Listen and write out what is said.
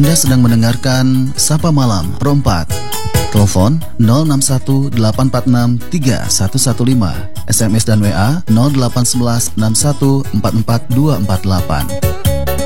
Anda sedang mendengarkan Sapa Malam Pro 4. Telepon 0618463115, SMS dan WA 081161444248.